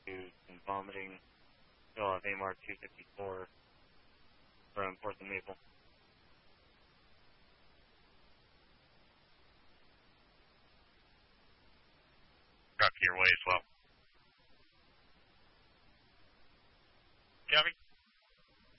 to some vomiting. Still have AMR 254 from 4th and Maple. Copy your way as well. Copy.